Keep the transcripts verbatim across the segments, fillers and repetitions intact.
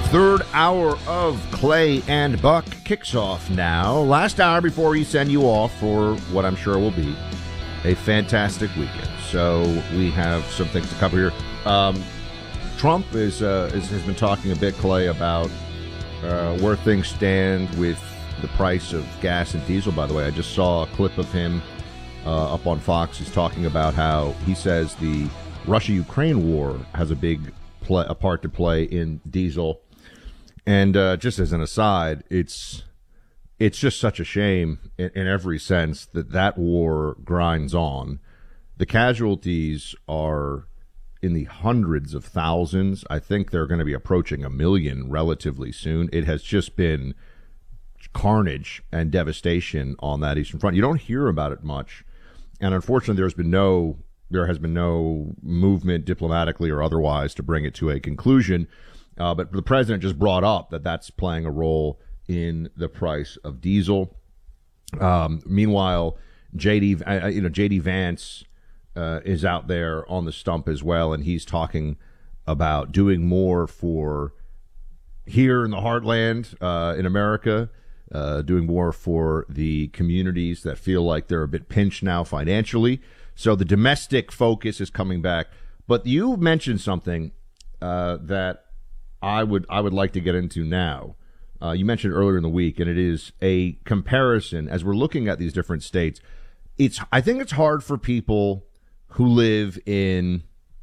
Third hour of Clay and Buck kicks off now. Last hour before we send you off for what I'm sure will be a fantastic weekend. So we have some things to cover here. Um, Trump is, uh, is has been talking a bit, Clay, about uh, where things stand with the price of gas and diesel. By the way, I just saw a clip of him uh, up on Fox. He's talking about how he says the Russia-Ukraine war has a big play, a part to play in diesel. And uh, just as an aside, it's it's just such a shame in, in every sense that that war grinds on. The casualties are in the hundreds of thousands. I think they're going to be approaching a million relatively soon. It has just been carnage and devastation on that Eastern Front. You don't hear about it much, and unfortunately, there's been no there has been no movement diplomatically or otherwise to bring it to a conclusion. Uh, but the president just brought up that that's playing a role in the price of diesel. Um, meanwhile, J D, uh, you know, J D Vance uh, is out there on the stump as well, and he's talking about doing more for here in the heartland uh, in America, uh, doing more for the communities that feel like they're a bit pinched now financially. So the domestic focus is coming back. But you mentioned something uh, that I would I would like to get into now. Uh, you mentioned earlier in the week, and it is a comparison as we're looking at these different states. It's I think it's hard for people who live in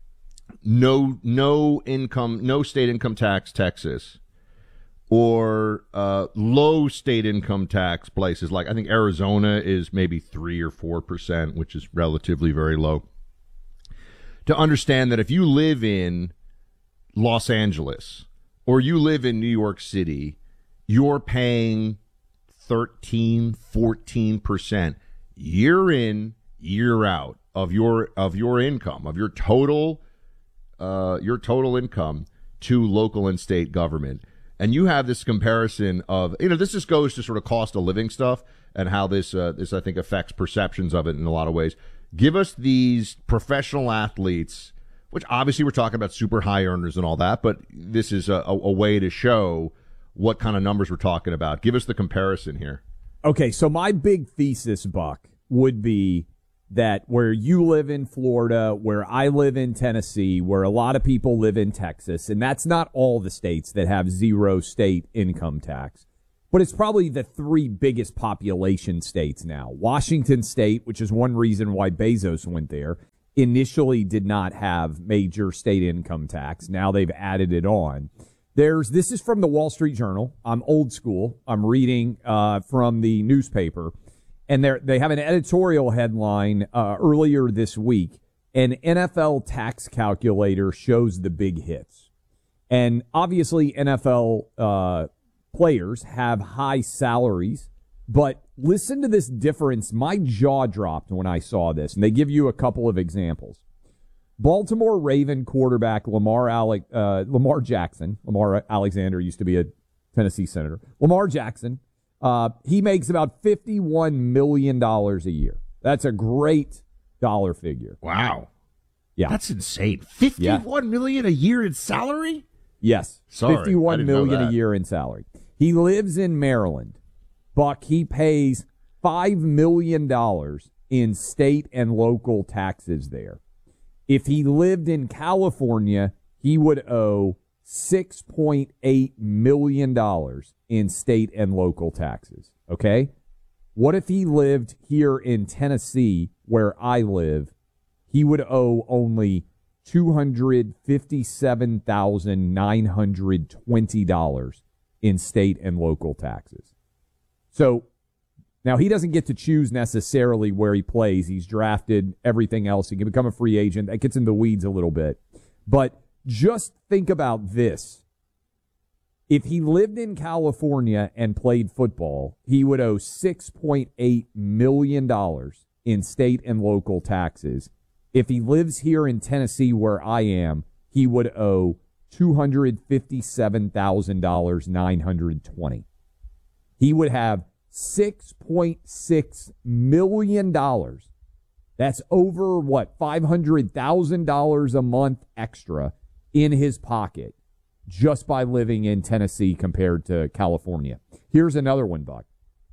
no no income, no state income tax Texas, or uh, low state income tax places like I think Arizona is maybe three or four percent, which is relatively very low. To understand that if you live in Los Angeles or you live in New York City, you're paying thirteen, fourteen percent year in, year out of your of your income, of your total uh, your total income to local and state government. And you have this comparison of, you know, this just goes to sort of cost of living stuff and how this uh, this I think affects perceptions of it in a lot of ways. Give us these professional athletes, which obviously we're talking about super high earners and all that, but this is a, a, a way to show what kind of numbers we're talking about. Give us the comparison here. Okay, so my big thesis, Buck, would be that where you live in Florida, where I live in Tennessee, where a lot of people live in Texas, and that's not all the states that have zero state income tax, but it's probably the three biggest population states now. Washington State, which is one reason why Bezos went there, initially did not have major state income tax. Now they've added it on. There's this is from the Wall Street Journal. I'm old school. I'm reading uh, from the newspaper, and they they have an editorial headline uh, earlier this week. An N F L tax calculator shows the big hits, and obviously N F L uh, players have high salaries. But listen to this difference. My jaw dropped when I saw this, and they give you a couple of examples. Baltimore Raven quarterback Lamar Alec, uh, Lamar Jackson. Lamar Alexander used to be a Tennessee senator. Lamar Jackson, uh, he makes about fifty-one million dollars a year. That's a great dollar figure. Wow. Yeah. That's insane. fifty-one yeah. million a year in salary? Yes. Sorry, fifty-one million a year in salary. He lives in Maryland. Buck, he pays five million dollars in state and local taxes there. If he lived in California, he would owe six point eight million dollars in state and local taxes. Okay? What if he lived here in Tennessee, where I live? He would owe only two hundred fifty-seven thousand nine hundred twenty dollars in state and local taxes. So now he doesn't get to choose necessarily where he plays. He's drafted, everything else. He can become a free agent. That gets in the weeds a little bit. But just think about this. If he lived in California and played football, he would owe six point eight million dollars in state and local taxes. If he lives here in Tennessee where I am, he would owe two hundred fifty-seven thousand nine hundred twenty dollars. He would have six point six million dollars. That's over, what, five hundred thousand dollars a month extra in his pocket just by living in Tennessee compared to California. Here's another one, Buck.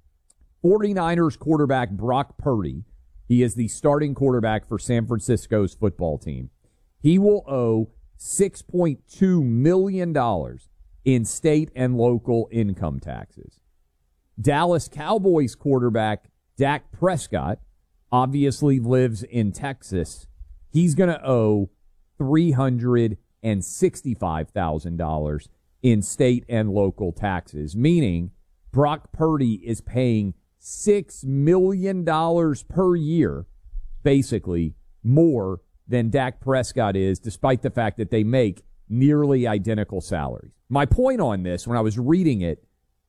49ers quarterback Brock Purdy, he is the starting quarterback for San Francisco's football team. He will owe six point two million dollars in state and local income taxes. Dallas Cowboys quarterback Dak Prescott obviously lives in Texas. He's going to owe three hundred sixty-five thousand dollars in state and local taxes, meaning Brock Purdy is paying six million dollars per year, basically more than Dak Prescott is, despite the fact that they make nearly identical salaries. My point on this, when I was reading it,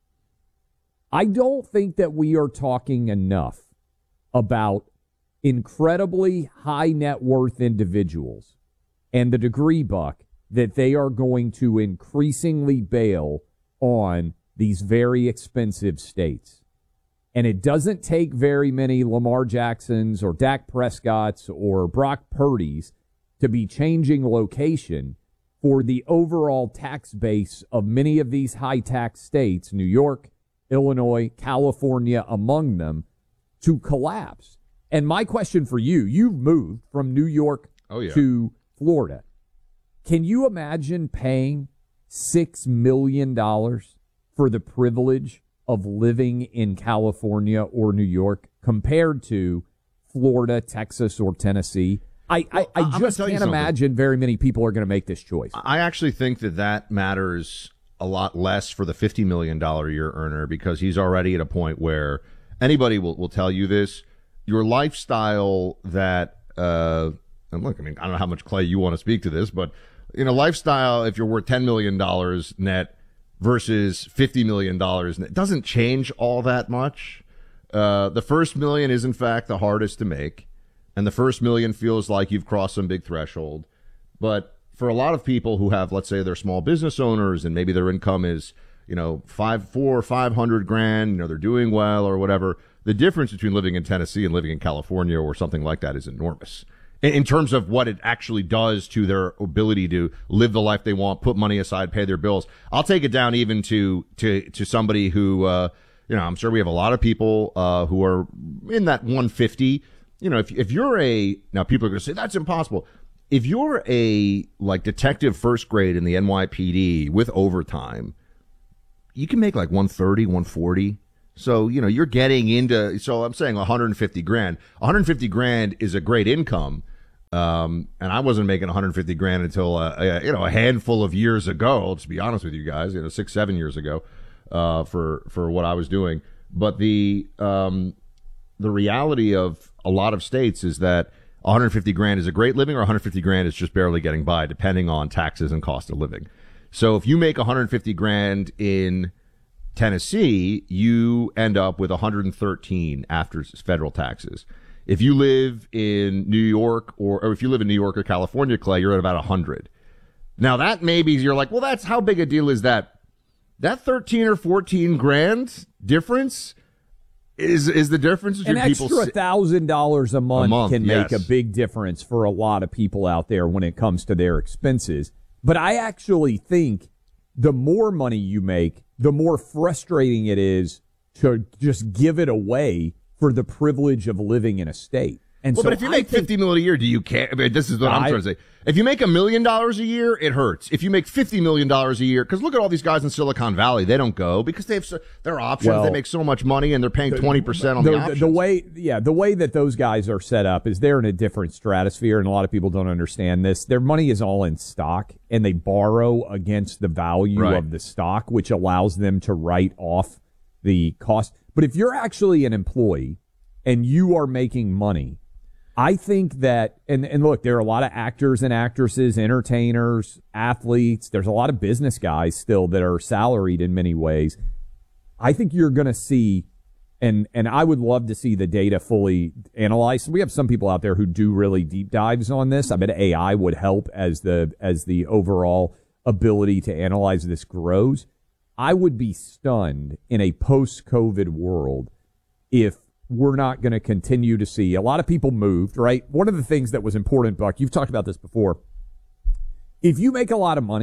I don't think that we are talking enough about incredibly high net worth individuals and the degree, Buck, that they are going to increasingly bail on these very expensive states. And it doesn't take very many Lamar Jacksons or Dak Prescotts or Brock Purdy's to be changing location for the overall tax base of many of these high-tax states, New York, Illinois, California among them, to collapse. And my question for you, you've moved from New York oh, yeah. to Florida. Can you imagine paying six million dollars for the privilege of living in California or New York compared to Florida, Texas, or Tennessee? I, well, I, I just can't imagine very many people are going to make this choice. I actually think that that matters a lot less for the fifty million dollars a year earner, because he's already at a point where anybody will, will tell you this. Your lifestyle that, uh, and look, I mean, I don't know how much, Clay, you want to speak to this, but, you know, lifestyle, if you're worth ten million dollars net versus fifty million dollars, net, doesn't change all that much. Uh, the first million is, in fact, the hardest to make. And the first million feels like you've crossed some big threshold. But for a lot of people who have, let's say, they're small business owners and maybe their income is, you know, five, four, five hundred grand, you know, they're doing well or whatever. The difference between living in Tennessee and living in California or something like that is enormous in, in terms of what it actually does to their ability to live the life they want, put money aside, pay their bills. I'll take it down even to, to, to somebody who, uh, you know, I'm sure we have a lot of people, uh, who are in that one fifty. You know, if, if you're a, now people are going to say that's impossible. If you're a, like, detective first grade in the N Y P D with overtime, you can make like one thirty, one forty. So, you know, you're getting into, so I'm saying one hundred fifty grand. one hundred fifty grand is a great income. Um, and I wasn't making one hundred fifty grand until, uh, a, you know, a handful of years ago, to be honest with you guys, you know, six, seven years ago, uh, for, for what I was doing. But the, um, the reality of a lot of states is that one hundred fifty grand is a great living, or one hundred fifty grand is just barely getting by, depending on taxes and cost of living. So if you make one hundred fifty grand in Tennessee, you end up with one hundred thirteen after federal taxes. If you live in New York, or, or if you live in New York or California, Clay, you're at about one hundred. Now that maybe you're like, well, that's how big a deal is that? That thirteen or fourteen grand difference is is the difference between An people. An extra thousand dollars a month, month can yes. make a big difference for a lot of people out there when it comes to their expenses. But I actually think the more money you make, the more frustrating it is to just give it away for the privilege of living in a state. And well, so but if you I make think, fifty million a year, do you care? I mean, this is what I, I'm trying to say. If you make a million dollars a year, it hurts. If you make fifty million dollars a year, because look at all these guys in Silicon Valley, they don't go because they have so, their options. Well, they make so much money and they're paying twenty percent on the, the options. The way, yeah, the way that those guys are set up is they're in a different stratosphere, and a lot of people don't understand this. Their money is all in stock, and they borrow against the value right. of the stock, which allows them to write off the cost. But if you're actually an employee and you are making money, I think that, and, and look, there are a lot of actors and actresses, entertainers, athletes. There's a lot of business guys still that are salaried in many ways. I think you're going to see, and, and I would love to see the data fully analyzed. We have some people out there who do really deep dives on this. I bet A I would help as the, as the overall ability to analyze this grows. I would be stunned in a post-COVID world if we're not going to continue to see. A lot of people moved, right? One of the things that was important, Buck, you've talked about this before. If you make a lot of money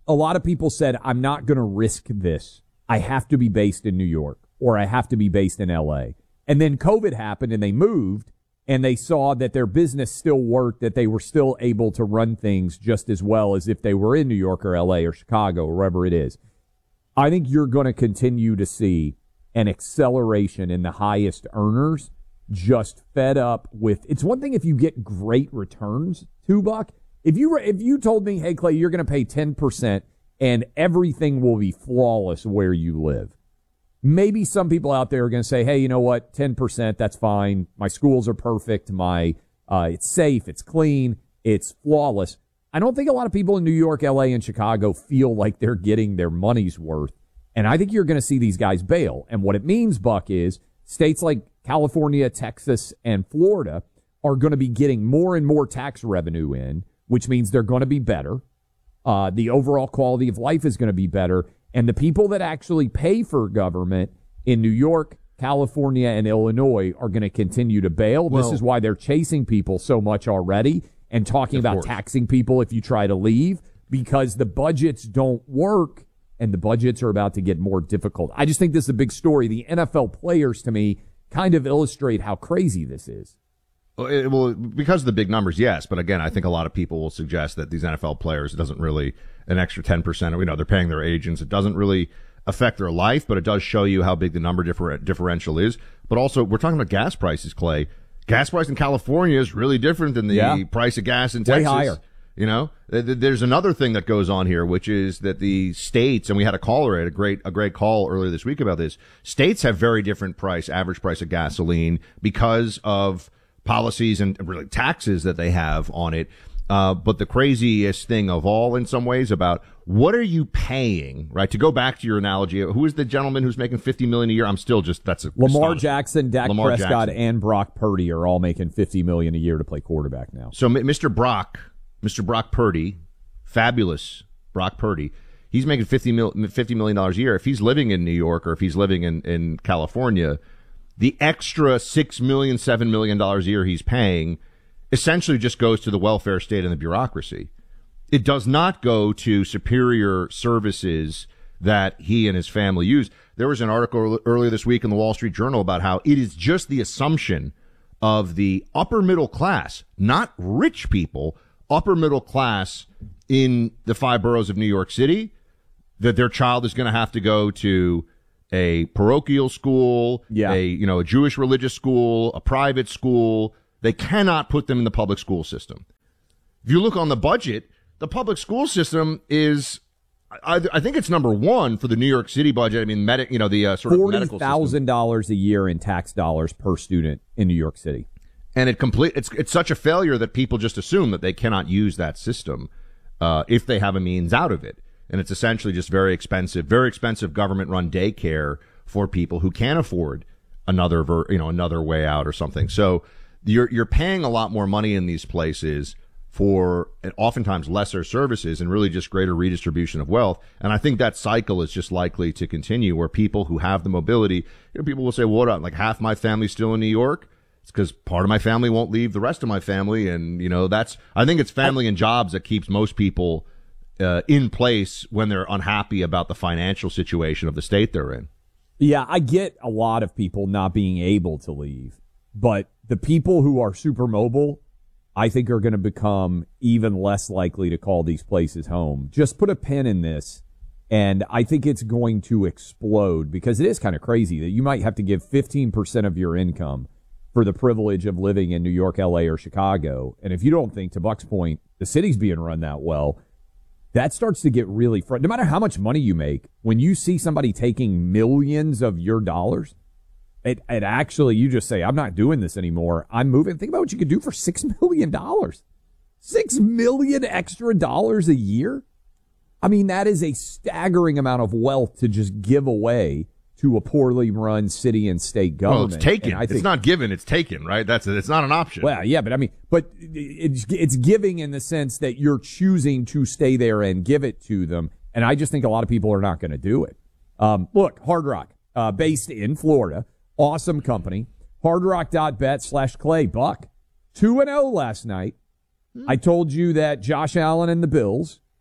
a lot of people said, I'm not going to risk this. I have to be based in New York or I have to be based in L A. And then COVID happened and they moved and they saw that their business still worked, that they were still able to run things just as well as if they were in New York or L A or Chicago or wherever it is. I think you're going to continue to see an acceleration in the highest earners just fed up with. It's one thing if you get great returns, two buck. If you were, if you told me, hey Clay, you're going to pay ten percent and everything will be flawless where you live. Maybe some people out there are going to say, hey, you know what, ten percent, that's fine. My schools are perfect. My uh, it's safe. It's clean. It's flawless. I don't think a lot of people in New York, L A, and Chicago feel like they're getting their money's worth. And I think you're going to see these guys bail. And what it means, Buck, is states like California, Texas, and Florida are going to be getting more and more tax revenue in, which means they're going to be better. Uh, the overall quality of life is going to be better. And the people that actually pay for government in New York, California, and Illinois are going to continue to bail. Well, this is why they're chasing people so much already and talking about course. taxing people if you try to leave, because the budgets don't work and the budgets are about to get more difficult. I just think this is a big story. The N F L players, to me, kind of illustrate how crazy this is. Well, it, well, because of the big numbers, yes. But again, I think a lot of people will suggest that these N F L players, it doesn't really, an extra ten percent, you know, they're paying their agents. It doesn't really affect their life, but it does show you how big the number differ, differential is. But also, we're talking about gas prices, Clay. Gas price in California is really different than the yeah. price of gas in Texas. Way higher. You know, there's another thing that goes on here, which is that the states, and we had a caller, had a great, a great call earlier this week about this. States have very different price, average price of gasoline because of policies and really taxes that they have on it. Uh, but the craziest thing of all, in some ways, about what are you paying, right? To go back to your analogy, who is the gentleman who's making fifty million dollars a year? I'm still just, that's a Lamar Jackson, Dak Lamar Prescott, Jackson. and Brock Purdy are all making fifty million dollars a year to play quarterback now. So Mister Brock, Mister Brock Purdy, fabulous Brock Purdy, he's making fifty million dollars a year. If he's living in New York or if he's living in, in California, the extra six million dollars, seven million dollars a year he's paying essentially just goes to the welfare state and the bureaucracy. It does not go to superior services that he and his family use. There was an article earlier this week in the Wall Street Journal about how it is just the assumption of the upper middle class, not rich people, upper middle class in the five boroughs of New York City, that their child is going to have to go to a parochial school, yeah. a you know a Jewish religious school, a private school. They cannot put them in the public school system. If you look on the budget, the public school system is, I, I think it's number one for the New York City budget. I mean, medic, you know, the uh, sort of medical system. forty thousand dollars a year in tax dollars per student in New York City. And it complete, it's it's such a failure that people just assume that they cannot use that system uh, if they have a means out of it. And it's essentially just very expensive, very expensive government-run daycare for people who can't afford another, ver, you know, another way out or something. So you're you're paying a lot more money in these places for oftentimes lesser services and really just greater redistribution of wealth. And I think that cycle is just likely to continue, where people who have the mobility, you know, people will say, well, what, like half my family's still in New York? It's because part of my family won't leave the rest of my family. And, you know, that's, I think it's family and jobs that keeps most people uh, in place when they're unhappy about the financial situation of the state they're in. Yeah, I get a lot of people not being able to leave, but the people who are super mobile, I think, are going to become even less likely to call these places home. Just put a pin in this, and I think it's going to explode, because it is kind of crazy that you might have to give fifteen percent of your income for the privilege of living in New York, L A, or Chicago. And if you don't think, to Buck's point, the city's being run that well, that starts to get really fr- no matter how much money you make, when you see somebody taking millions of your dollars, It, it actually, you just say, I'm not doing this anymore. I'm moving. Think about what you could do for six million dollars. Six million extra dollars a year? I mean, that is a staggering amount of wealth to just give away to a poorly run city and state government. Well, it's taken. I think, it's not given. It's taken, right? That's It's not an option. Well, yeah, but I mean, but it's, it's giving in the sense that you're choosing to stay there and give it to them. And I just think a lot of people are not going to do it. Um, look, Hard Rock, uh, based in Florida. Awesome company. Hardrock.bet slash Clay. Buck, two and oh last night. I told you that Josh Allen and the Bills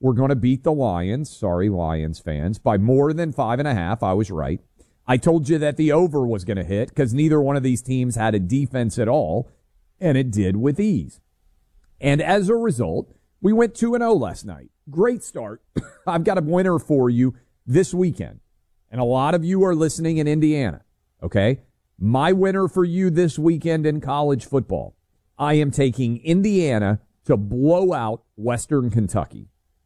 were going to beat the Lions, sorry, Lions fans, by more than five and a half. I was right. I told you that the over was going to hit because neither one of these teams had a defense at all, and it did with ease. And as a result, we went two and oh last night. Great start. I've got a winner for you this weekend, and a lot of you are listening in Indiana, okay? My winner for you this weekend in college football, I am taking Indiana to blow out Western Kentucky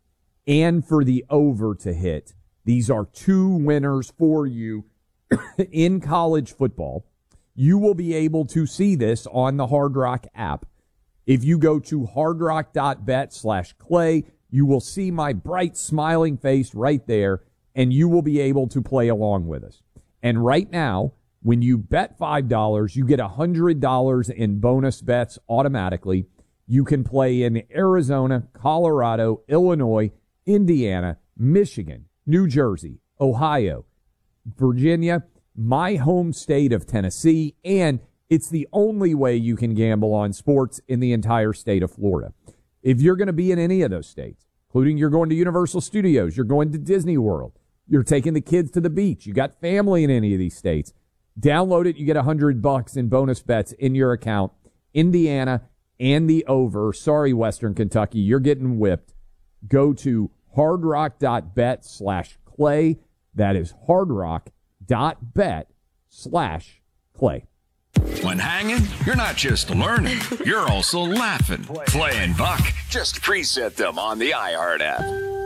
and for the over to hit. These are two winners for you in college football. You will be able to see this on the Hard Rock app. If you go to hardrock.bet slash clay, you will see my bright smiling face right there, and you will be able to play along with us. And right now, when you bet five dollars, you get one hundred dollars in bonus bets automatically. You can play in Arizona, Colorado, Illinois, Indiana, Michigan, New Jersey, Ohio, Virginia, my home state of Tennessee, and it's the only way you can gamble on sports in the entire state of Florida. If you're going to be in any of those states, including you're going to Universal Studios, you're going to Disney World, you're taking the kids to the beach, you got family in any of these states, download it, you get one hundred bucks in bonus bets in your account. Indiana and the over. Sorry, Western Kentucky, you're getting whipped. Go to hardrock.bet slash clay. That is hardrock.bet slash clay. When hanging, you're not just learning, you're also laughing. Clay and Buck, just preset them on the iHeart app.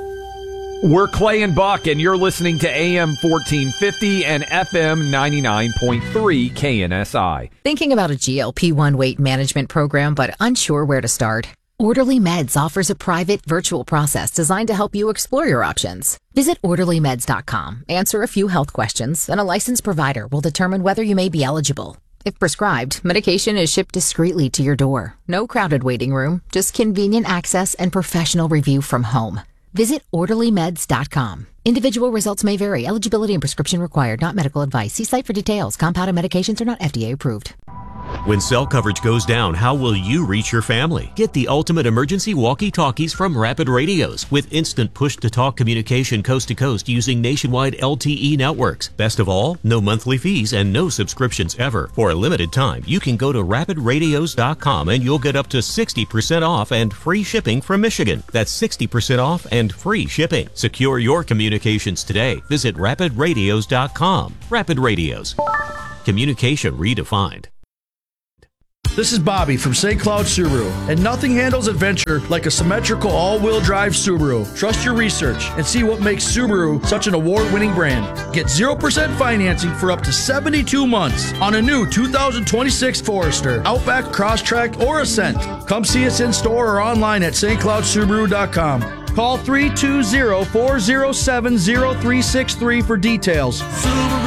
We're Clay and Buck, and you're listening to A M fourteen fifty and F M ninety-nine point three K N S I. Thinking about a G L P one weight management program but unsure where to start? Orderly Meds offers a private virtual process designed to help you explore your options. Visit orderly meds dot com, answer a few health questions, and a licensed provider will determine whether you may be eligible. If prescribed, medication is shipped discreetly to your door. No crowded waiting room, just convenient access and professional review from home. Visit orderly meds dot com. Individual results may vary. Eligibility and prescription required. Not medical advice. See site for details. Compounded medications are not F D A approved. When cell coverage goes down, how will you reach your family? Get the ultimate emergency walkie-talkies from Rapid Radios with instant push-to-talk communication coast to coast using nationwide L T E networks. Best of all, no monthly fees and no subscriptions ever. For a limited time, you can go to rapid radios dot com and you'll get up to sixty percent off and free shipping from Michigan. That's sixty percent off and free shipping. Secure your communications today. Visit rapid radios dot com. Rapid Radios. Communication redefined. This is Bobby from Saint Cloud Subaru, and nothing handles adventure like a symmetrical all-wheel drive Subaru. Trust your research and see what makes Subaru such an award-winning brand. Get zero percent financing for up to seventy-two months on a new two thousand twenty-six Forester, Outback, Crosstrek, or Ascent. Come see us in store or online at st cloud subaru dot com. Call three two zero, four zero seven, zero three six three for details. Subaru.